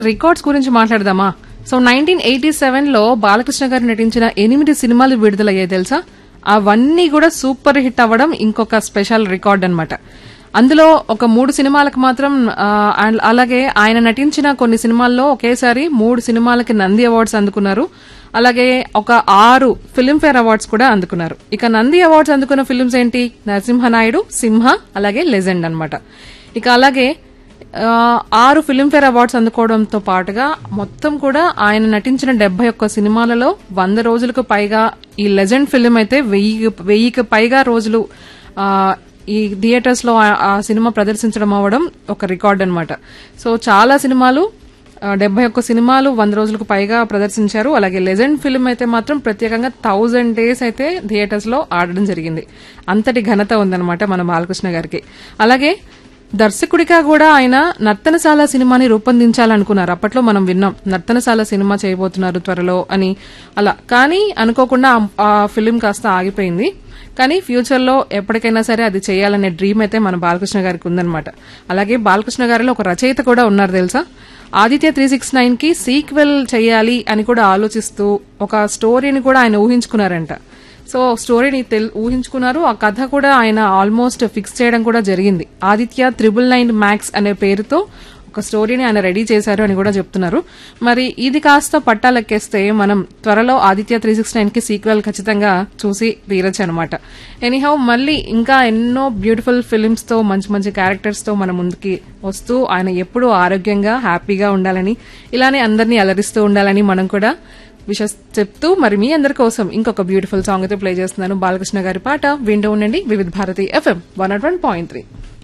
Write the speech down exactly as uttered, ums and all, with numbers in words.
Records గురించి మాట్లాడదామా? So nineteen eighty seven లో బాలకృష్ణ గారు నటించిన ఎనిమిది సినిమాలు విడుదలయ్యాయి తెలుసా? అవన్నీ కూడా సూపర్ హిట్ అవ్వడం ఇంకొక స్పెషల్ రికార్డ్ అన్నమాట. అందులో ఒక మూడు సినిమాలకు మాత్రం ఆ, అండ్ అలాగే ఆయన నటించిన కొన్ని సినిమాల్లో ఒకేసారి మూడు సినిమాలకి నంది అవార్డ్స్ అందుకున్నారు. అలాగే ఒక ఆరు ఫిల్మ్ఫేర్ అవార్డ్స్ కూడా అందుకున్నారు. ఇక నంది అవార్డ్స్ అందుకున్న ఫిల్మ్స్ ఏంటి? నరసింహనాయుడు, సింహ, అలాగే లెజెండ్ అన్నమాట. ఇక అలాగే ఆ, ఆరు ఫిల్మ్ఫేర్ అవార్డ్స్ అందుకోవడంతో పాటుగా మొత్తం కూడా ఆయన నటించిన డెబ్బై ఒక్క సినిమాలలో వంద రోజులకు పైగా ఈ లెజెండ్ ఫిల్మ్ అయితే వెయ్యి వెయ్యికి పైగా రోజులు ఆ, ఈ థియేటర్స్ లో ఆ- ఆ సినిమా ప్రదర్శించడం అవ్వడం ఒక రికార్డ్ అన్నమాట. సో చాలా సినిమాలు డెబ్బై ఒక్క సినిమాలు వంద రోజులకు పైగా ప్రదర్శించారు. అలాగే లెజెండ్ ఫిల్మ్ అయితే మాత్రం ప్రత్యేకంగా థౌజండ్ డేస్ అయితే థియేటర్స్ లో ఆడడం జరిగింది. అంతటి ఘనత ఉందన్నమాట మన బాలకృష్ణ గారికి. అలాగే దర్శకుడిగా కూడా ఆయన నర్తనశాల సినిమాని రూపొందించాలనుకున్నారు. అప్పట్లో మనం విన్నాం నర్తనశాల సినిమా చేయబోతున్నారు త్వరలో అని అలా. కానీ అనుకోకుండా ఆ- ఆ ఫిలిం కాస్త ఆగిపోయింది. కానీ ఫ్యూచర్ లో ఎప్పటికైనా సరే అది చేయాలనే డ్రీమ్ అయితే మన బాలకృష్ణ గారికి ఉందన్నమాట. అలాగే బాలకృష్ణ గారిలో ఒక రచయిత కూడా ఉన్నారు తెలుసా? ఆదిత్య త్రీ సిక్స్ నైన్ కి సీక్వెల్ చేయాలి అని కూడా ఆలోచిస్తూ ఒక స్టోరీని కూడా ఆయన ఊహించుకున్నారంట. సో స్టోరీని తెల్- ఊహించుకున్నారు. ఆ కథ కూడా ఆయన ఆల్మోస్ట్ ఫిక్స్ చేయడం కూడా జరిగింది. ఆదిత్య త్రిబుల్ నైన్ మ్యాక్స్ అనే పేరుతో ఒక స్టోరీని ఆయన రెడీ చేశారు అని కూడా చెప్తున్నారు. మరి ఇది కాస్త పట్టాలెక్కేస్తే మనం త్వరలో ఆదిత్య త్రీ సిక్స్ నైన్ కి సీక్వెల్ ఖచ్చితంగా చూసి తీరచ్చు అనమాట. ఎనీహౌ మళ్ళీ ఇంకా ఎన్నో బ్యూటిఫుల్ ఫిలిమ్స్ తో మంచి మంచి క్యారెక్టర్స్ తో మన ముందుకి వస్తూ ఆయన ఎప్పుడూ ఆరోగ్యంగా హ్యాపీగా ఉండాలని ఇలానే అందరినీ అలరిస్తూ ఉండాలని మనం కూడా విషెస్ చెప్తూ మరి మీ అందరి కోసం ఇంకొక బ్యూటిఫుల్ సాంగ్ అయితే ప్లే చేస్తున్నాను. బాలకృష్ణ గారి పాట వింటూ ఉండండి. వివిధ Bharati FM one not one point three.